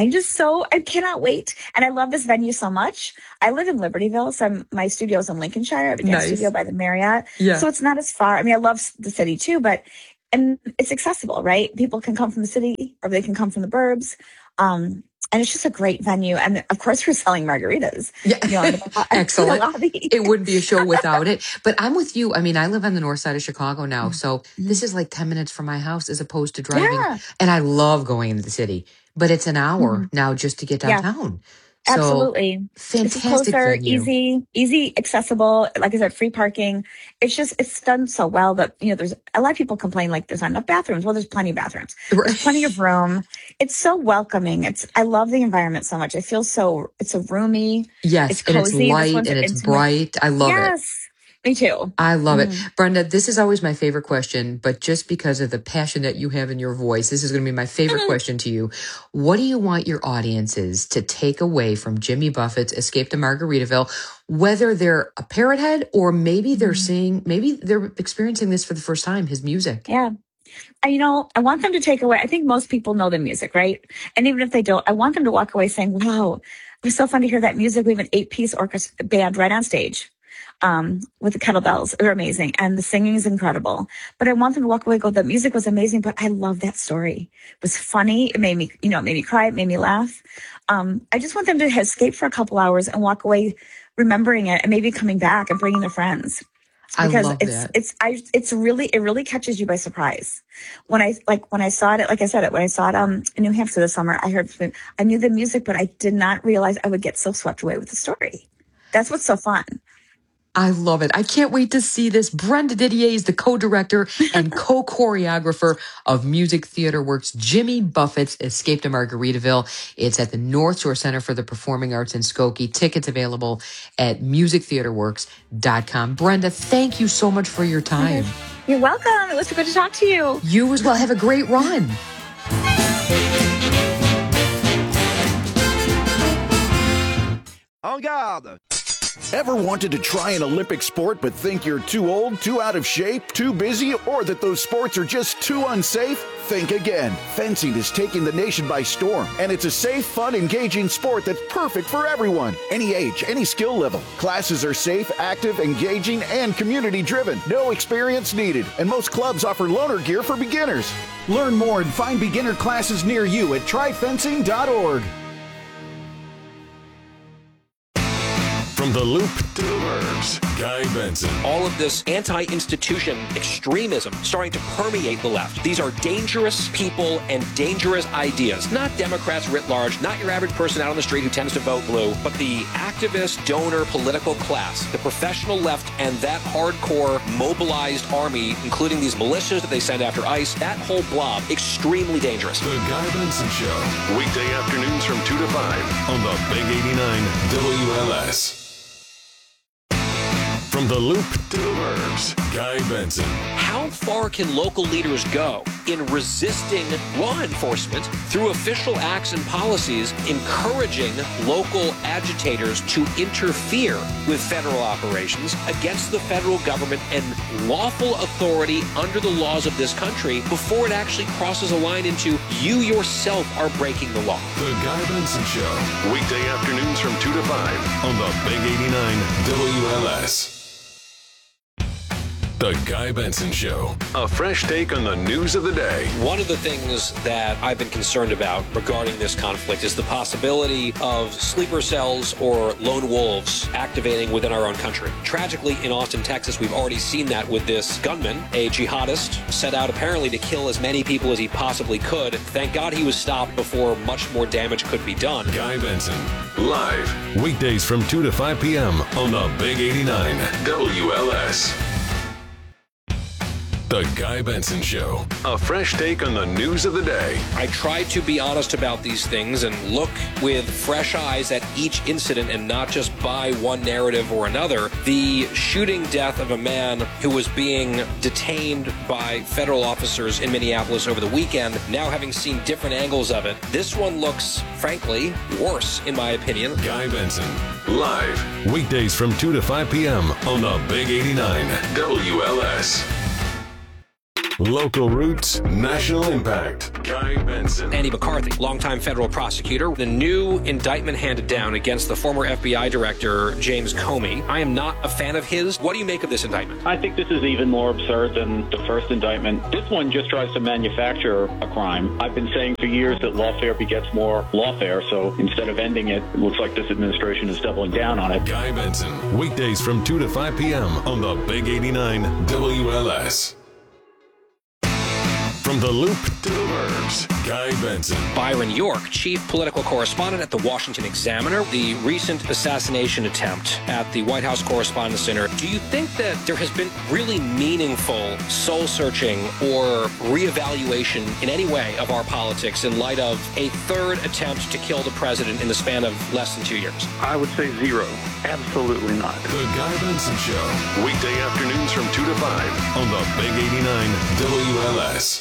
I cannot wait. And I love this venue so much. I live in Libertyville, so my studio's in Lincolnshire. I have a dance studio by the Marriott. Yeah. So it's not as far. I mean, I love the city too, and it's accessible, right? People can come from the city or they can come from the burbs. And it's just a great venue. And of course, we're selling margaritas. Yeah. Excellent. It wouldn't be a show without it. But I'm with you. I mean, I live on the north side of Chicago now. So this is like 10 minutes from my house as opposed to driving. Yeah. And I love going into the city. But it's an hour now just to get downtown. Yeah. Absolutely. Fantastic it's closer, venue. easy, accessible. Like I said, free parking. It's done so well that, there's a lot of people complain like there's not enough bathrooms. Well, there's plenty of bathrooms. There's plenty of room. It's so welcoming. I love the environment so much. It's so roomy. Yes. It's cozy. And it's light and it's bright. I love it. Yes. Me too. I love it. Brenda, this is always my favorite question, but just because of the passion that you have in your voice, this is going to be my favorite question to you. What do you want your audiences to take away from Jimmy Buffett's Escape to Margaritaville, whether they're a parrot head or maybe they're maybe they're experiencing this for the first time, his music? Yeah. I want them to take away, I think most people know the music, right? And even if they don't, I want them to walk away saying, wow, it was so fun to hear that music. We have an 8-piece orchestra band right on stage. With the kettlebells. They're amazing. And the singing is incredible. But I want them to walk away and go, the music was amazing, but I love that story. It was funny. It made me cry. It made me laugh. I just want them to escape for a couple hours and walk away remembering it and maybe coming back and bringing their friends. Because it really catches you by surprise. When I saw it, like I said, when I saw it in New Hampshire this summer, I knew the music, but I did not realize I would get so swept away with the story. That's what's so fun. I love it. I can't wait to see this. Brenda Didier is the co-director and co-choreographer of Music Theater Works' Jimmy Buffett's Escape to Margaritaville. It's at the North Shore Center for the Performing Arts in Skokie. Tickets available at musictheaterworks.com. Brenda, thank you so much for your time. You're welcome. It was good to talk to you. You as well. Have a great run. En garde! Ever wanted to try an Olympic sport but think you're too old, too out of shape, too busy, or that those sports are just too unsafe? Think again. Fencing is taking the nation by storm, and it's a safe, fun, engaging sport that's perfect for everyone. Any age, any skill level. Classes are safe, active, engaging, and community-driven. No experience needed, and most clubs offer loaner gear for beginners. Learn more and find beginner classes near you at tryfencing.org. From the Loop to the Burbs, Guy Benson. All of this anti-institution extremism starting to permeate the left. These are dangerous people and dangerous ideas. Not Democrats writ large, not your average person out on the street who tends to vote blue, but the activist, donor, political class, the professional left, and that hardcore mobilized army, including these militias that they send after ICE, that whole blob, extremely dangerous. The Guy Benson Show, weekday afternoons from 2 to 5 on the Big 89 WLS. From the Loop to the Burbs, Guy Benson. How far can local leaders go in resisting law enforcement through official acts and policies, encouraging local agitators to interfere with federal operations against the federal government and lawful authority under the laws of this country before it actually crosses a line into you yourself are breaking the law? The Guy Benson Show, weekday afternoons from 2 to 5 on the Big 89 WLS. The Guy Benson Show, a fresh take on the news of the day. One of the things that I've been concerned about regarding this conflict is the possibility of sleeper cells or lone wolves activating within our own country. Tragically, in Austin, Texas, we've already seen that with this gunman, a jihadist, set out apparently to kill as many people as he possibly could. Thank God he was stopped before much more damage could be done. Guy Benson, live, weekdays from 2 to 5 p.m. on the Big 89 WLS. The Guy Benson Show. A fresh take on the news of the day. I try to be honest about these things and look with fresh eyes at each incident and not just buy one narrative or another. The shooting death of a man who was being detained by federal officers in Minneapolis over the weekend, now having seen different angles of it, this one looks, frankly, worse, in my opinion. Guy Benson, live, weekdays from 2 to 5 p.m. on the Big 89 WLS. Local roots, national impact. Guy Benson. Andy McCarthy, longtime federal prosecutor. The new indictment handed down against the former FBI director, James Comey. I am not a fan of his. What do you make of this indictment? I think this is even more absurd than the first indictment. This one just tries to manufacture a crime. I've been saying for years that lawfare begets more lawfare, so instead of ending it, it looks like this administration is doubling down on it. Guy Benson, weekdays from 2 to 5 p.m. on the Big 89 WLS. From the Loop to the Burbs, Guy Benson. Byron York, chief political correspondent at the Washington Examiner. The recent assassination attempt at the White House Correspondents' Center. Do you think that there has been really meaningful soul-searching or reevaluation in any way of our politics in light of a third attempt to kill the president in the span of less than 2 years? I would say zero. Absolutely not. The Guy Benson Show. Weekday afternoons from 2 to 5 on the Big 89 WLS.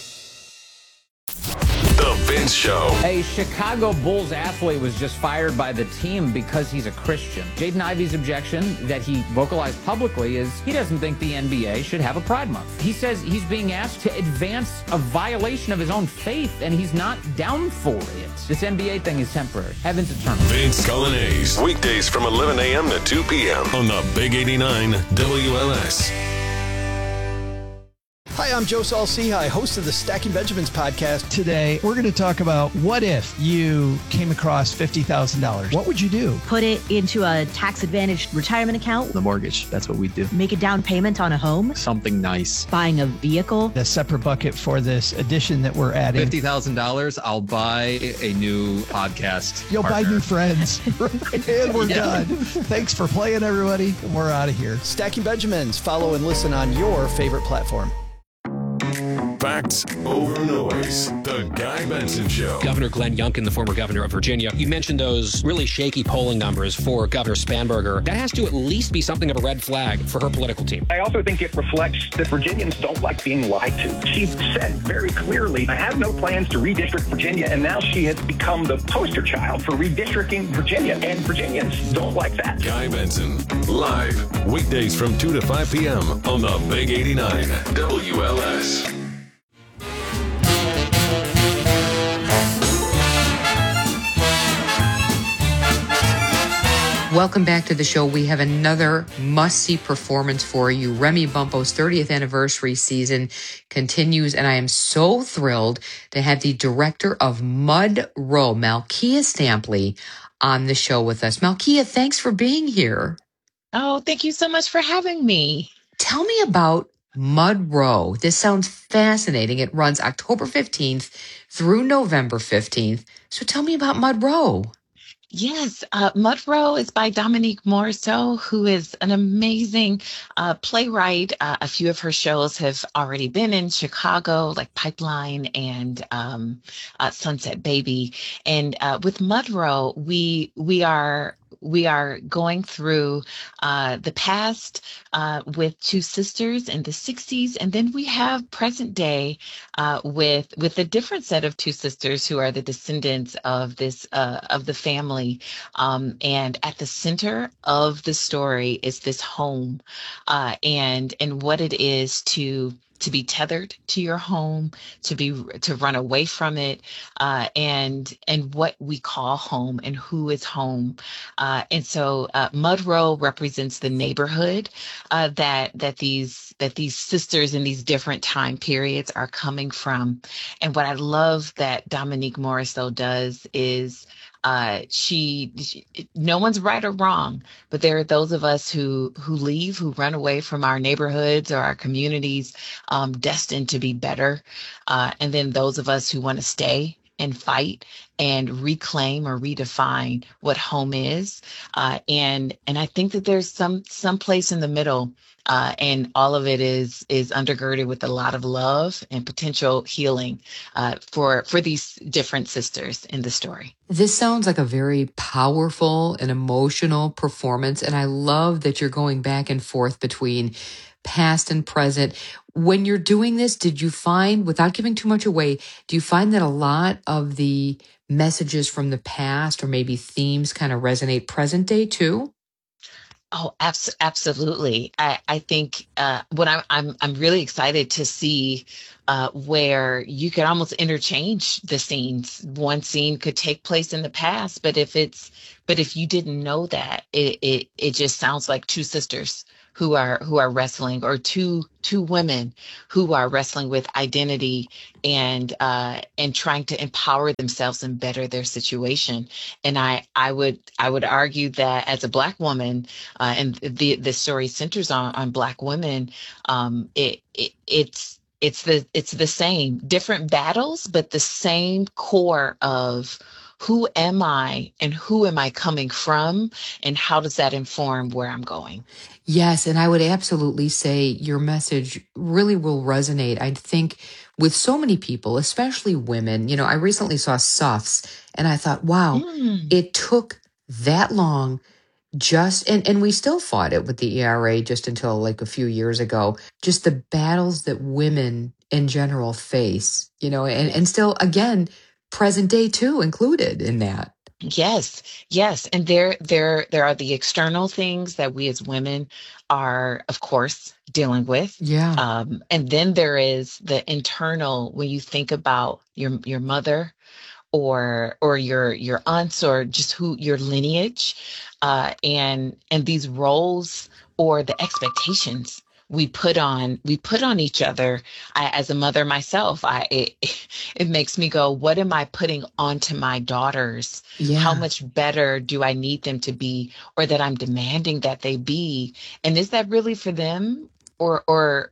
The Vince Show. A Chicago Bulls athlete was just fired by the team because he's a Christian. Jaden Ivey's objection that he vocalized publicly is he doesn't think the NBA should have a Pride Month. He says he's being asked to advance a violation of his own faith, and he's not down for it. This NBA thing is temporary. Heaven's eternal. Vince Colonnese. Weekdays from 11 a.m. to 2 p.m. on the Big 89 WLS. Hi, I'm Joe Saul-Sehy, host of the Stacking Benjamins podcast. Today, we're going to talk about what if you came across $50,000. What would you do? Put it into a tax-advantaged retirement account. The mortgage, that's what we do. Make a down payment on a home. Something nice. Buying a vehicle. A separate bucket for this addition that we're adding. $50,000, I'll buy a new podcast You'll partner. buy new friends. And we're done. Thanks for playing, everybody. We're out of here. Stacking Benjamins. Follow and listen on your favorite platform. Facts over noise. The Guy Benson Show. Governor Glenn Youngkin, the former governor of Virginia, you mentioned those really shaky polling numbers for Governor Spanberger. That has to at least be something of a red flag for her political team. I also think it reflects that Virginians don't like being lied to. She said very clearly, I have no plans to redistrict Virginia, and now she has become the poster child for redistricting Virginia, and Virginians don't like that. Guy Benson, live, weekdays from 2 to 5 p.m. on the Big 89 WLS. Welcome back to the show. We have another must-see performance for you. Remy Bumppo's 30th anniversary season continues, and I am so thrilled to have the director of Mud Row, Malkia Stampley, on the show with us. Malkia, thanks for being here. Oh, thank you so much for having me. Tell me about Mud Row. This sounds fascinating. It runs October 15th through November 15th. So tell me about Mud Row. Yes, Mud Row is by Dominique Morisseau, who is an amazing playwright. A few of her shows have already been in Chicago, like Pipeline and Sunset Baby. And with Mud Row, we are going through the past with two sisters in the 60s, and then we have present day with a different set of two sisters who are the descendants of this of the family. And at the center of the story is this home, and what it is to be tethered to your home, to run away from it, and what we call home and who is home. And so Mud Row represents the neighborhood that these sisters in these different time periods are coming from. And what I love that Dominique Morisseau does is no one's right or wrong, but there are those of us who leave, who run away from our neighborhoods or our communities, destined to be better. And then those of us who want to stay and fight and reclaim or redefine what home is. And I think that there's some place in the middle. And all of it is undergirded with a lot of love and potential healing for these different sisters in the story. This sounds like a very powerful and emotional performance, and I love that you're going back and forth between past and present. When you're doing this, did you find, without giving too much away, do you find that a lot of the messages from the past or maybe themes kind of resonate present day too? Oh, absolutely. I think what I'm really excited to see where you could almost interchange the scenes. One scene could take place in the past, but if you didn't know that, it just sounds like two sisters who are wrestling, or two women who are wrestling with identity and trying to empower themselves and better their situation. And I would argue that as a Black woman, and the story centers on Black women, it's the same, different battles, but the same core of who am I and who am I coming from, and how does that inform where I'm going? Yes, and I would absolutely say your message really will resonate, I think, with so many people, especially women. You know, I recently saw Suffs, and I thought, wow, it took that long and we still fought it with the ERA just until like a few years ago, just the battles that women in general face, you know, and still, again, present day too included in that. Yes. And there are the external things that we as women are, of course, dealing with. Yeah. And then there is the internal, when you think about your mother or your aunts, or just who your lineage, and these roles or the expectations we put on each other. As a mother myself, it makes me go, what am I putting onto my daughters? Yeah. How much better do I need them to be, or that I'm demanding that they be? And is that really for them, or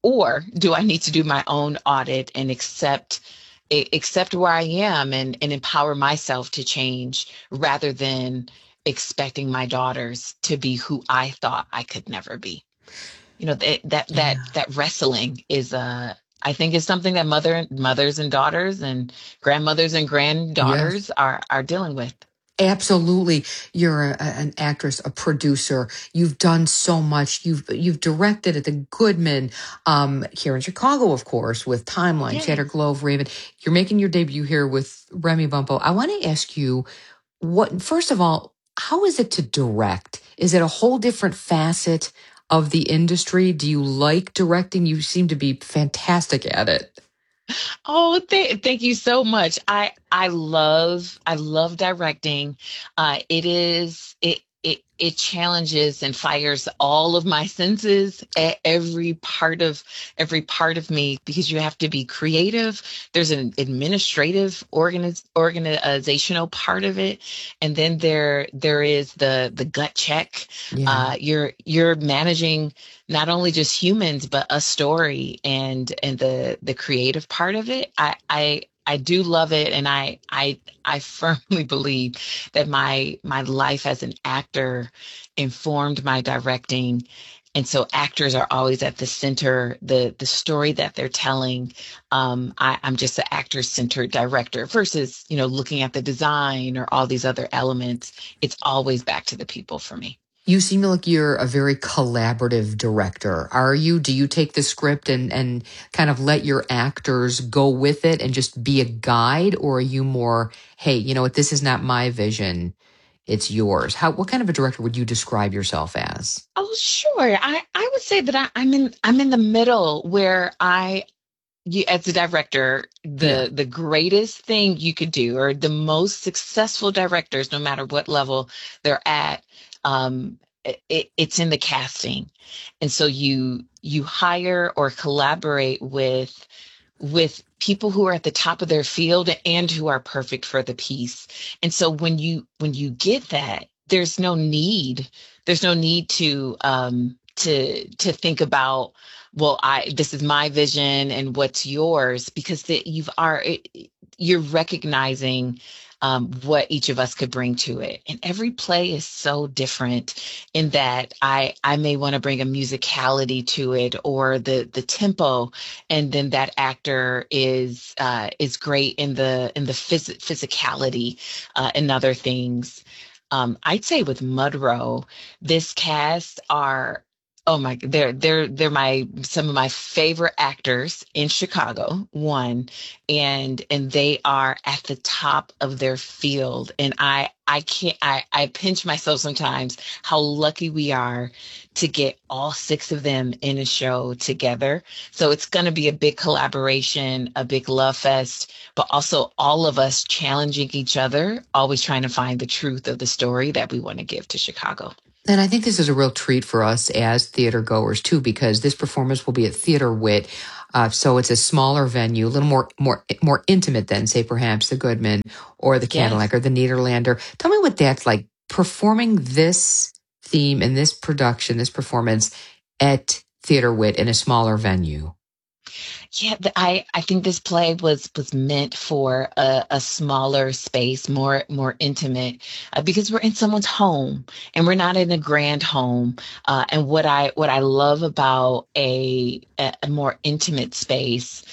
do I need to do my own audit and accept where I am and empower myself to change, rather than expecting my daughters to be who I thought I could never be? You know, that wrestling is I think is something that mothers and daughters and grandmothers and granddaughters are dealing with. Absolutely. You're an actress, a producer. You've done so much. You've directed at the Goodman, here in Chicago, of course, with Timeline, Shattered Globe, Raven. You're making your debut here with Remy Bumppo. I want to ask you, first of all, how is it to direct? Is it a whole different facet of the industry? Do you like directing? You seem to be fantastic at it. Oh, thank you so much. I love directing. It challenges and fires all of my senses at every part of me, because you have to be creative. There's an administrative organizational part of it. And then there is the gut check. Yeah. You're managing not only just humans, but a story and the creative part of it. I do love it, and I firmly believe that my life as an actor informed my directing, and so actors are always at the center, the story that they're telling. I'm just an actor-centered director versus, you know, looking at the design or all these other elements. It's always back to the people for me. You seem like you're a very collaborative director. Are you? Do you take the script and kind of let your actors go with it and just be a guide? Or are you more, hey, you know what, this is not my vision, it's yours? What kind of a director would you describe yourself as? Oh, sure. I would say that I'm in the middle, where as a director, the greatest thing you could do, or the most successful directors, no matter what level they're at, it's in the casting. And so you hire or collaborate with people who are at the top of their field and who are perfect for the piece. And so when you get that, there's no need to think about, well, this is my vision and what's yours, because you're recognizing what each of us could bring to it. And every play is so different in that I may want to bring a musicality to it or the tempo, and then that actor is great in the physicality and other things. I'd say with Mudrow, this cast are, oh my, they're some of my favorite actors in Chicago, one, and they are at the top of their field. And I pinch myself sometimes how lucky we are to get all 6 of them in a show together. So it's going to be a big collaboration, a big love fest, but also all of us challenging each other, always trying to find the truth of the story that we want to give to Chicago. And I think this is a real treat for us as theater goers too, because this performance will be at Theater Wit. So it's a smaller venue, a little more intimate than, say, perhaps the Goodman or the Cadillac or the Nederlander. Tell me what that's like, performing this theme and this production, this performance at Theater Wit in a smaller venue. Yeah, I think this play was meant for a smaller space, more intimate, because we're in someone's home and we're not in a grand home. And what I love about a more intimate space,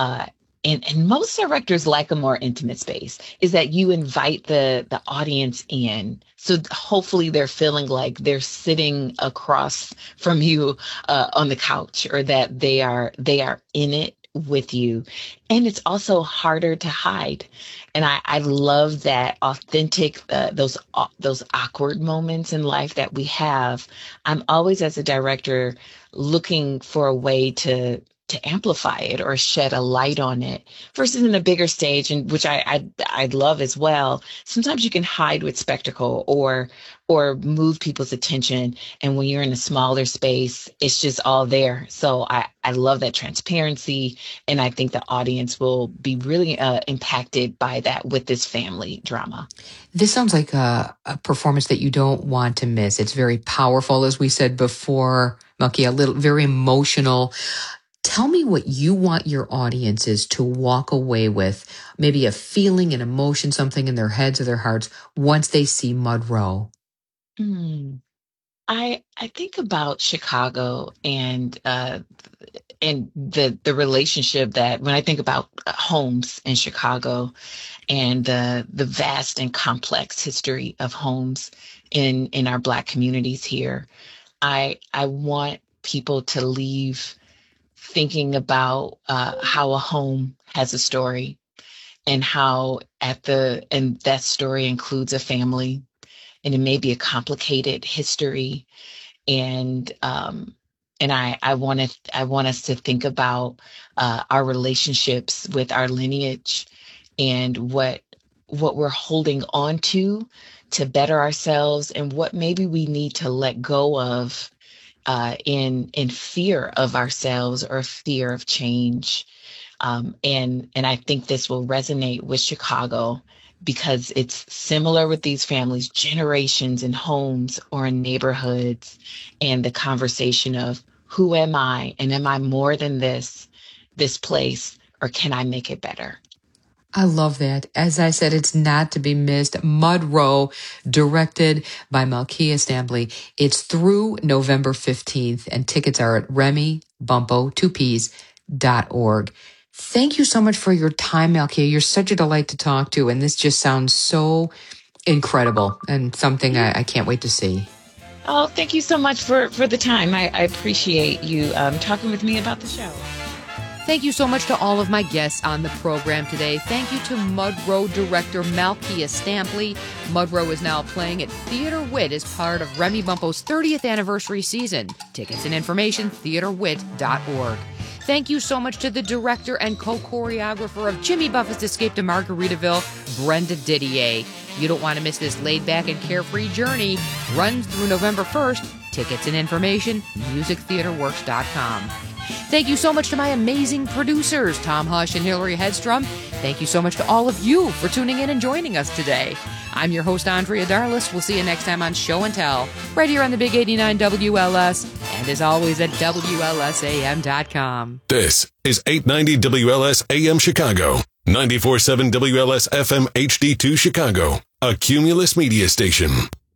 and most directors like a more intimate space, is that you invite the audience in. So hopefully they're feeling like they're sitting across from you on the couch, or that they are in it with you. And it's also harder to hide. And I love that authentic, those awkward moments in life that we have. I'm always, as a director, looking for a way to amplify it or shed a light on it versus in a bigger stage, and which I'd love as well. Sometimes you can hide with spectacle or move people's attention. And when you're in a smaller space, it's just all there. So I love that transparency. And I think the audience will be really impacted by that with this family drama. This sounds like a performance that you don't want to miss. It's very powerful, as we said before, Malkia, very emotional. Tell me what you want your audiences to walk away with, maybe a feeling, an emotion, something in their heads or their hearts once they see Mudrow. I think about Chicago and the relationship that, when I think about homes in Chicago and the vast and complex history of homes in our Black communities here, I want people to leave thinking about how a home has a story, and how and that story includes a family, and it may be a complicated history. And I want us to think about our relationships with our lineage and what we're holding on to better ourselves, and what maybe we need to let go of in fear of ourselves or fear of change. And I think this will resonate with Chicago because it's similar with these families, generations in homes or in neighborhoods, and the conversation of who am I, and am I more than this place, or can I make it better? I love that. As I said, it's not to be missed. Mudrow, directed by Malkia Stampley. It's through November 15th, and tickets are at remybumpo2ps.org. Thank you so much for your time, Malkia. You're such a delight to talk to, and this just sounds so incredible and something I can't wait to see. Oh, thank you so much for the time. I appreciate you talking with me about the show. Thank you so much to all of my guests on the program today. Thank you to Mudrow director Malkia Stampley. Mudrow is now playing at Theater Wit as part of Remy Bumpo's 30th anniversary season. Tickets and information, theaterwit.org. Thank you so much to the director and co-choreographer of Jimmy Buffett's Escape to Margaritaville, Brenda Didier. You don't want to miss this laid-back and carefree journey. Runs through November 1st. Tickets and information, musictheaterworks.com. Thank you so much to my amazing producers, Tom Hush and Hillary Hedstrom. Thank you so much to all of you for tuning in and joining us today. I'm your host, Andrea Darlis. We'll see you next time on Show and Tell, right here on the Big 89 WLS, and as always at WLSAM.com. This is 890 WLS AM Chicago. 94.7 WLS FM HD2 Chicago, a Cumulus media station.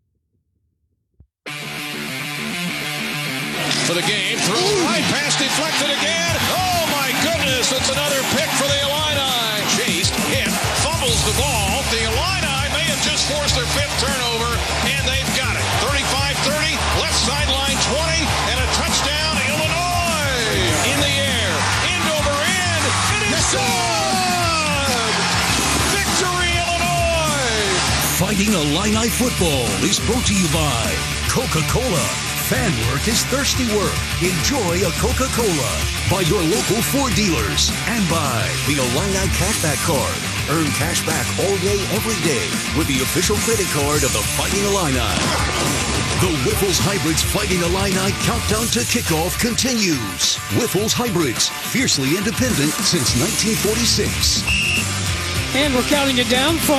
For the game, throw right pass deflected again. Oh my goodness, it's another pick for the Illini. Chased, hit, fumbles the ball. The Illini may have just forced their fifth turnover, and they've got it. 35-30, left sideline 20, and a touchdown, Illinois. In the air, end over end, and it's good! Victory, Illinois! Fighting Illini football is brought to you by Coca-Cola. Fan work is thirsty work. Enjoy a Coca-Cola. By your local Ford dealers. And by the Illini Cashback Card. Earn cash back all day, every day with the official credit card of the Fighting Illini. The Wyffels Hybrids Fighting Illini countdown to kickoff continues. Wyffels Hybrids, fiercely independent since 1946. And we're counting it down from